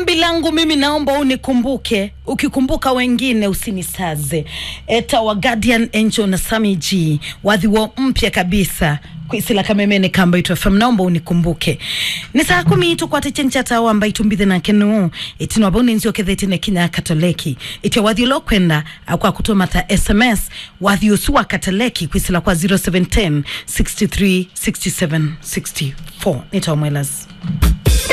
Ombi langu mimi naomba unikumbuke, ukikumbuka wengine usinisaze. Eta wa Guardian Angel na Sami G, wadhiwo mpya kabisa. Kuisila kamemene kamba itu FM, naomba unikumbuke. Ni saa 10 itu kwa tichencha tawa amba itumbithe na kenu. Itinu wabuni nzio ketheti na kinya katoleki. Iti wadhi ulo kwenda kwa kutomata SMS. Wadhi usuwa katoleki kuisila kwa 0710 63 67 64. Nita umwelas.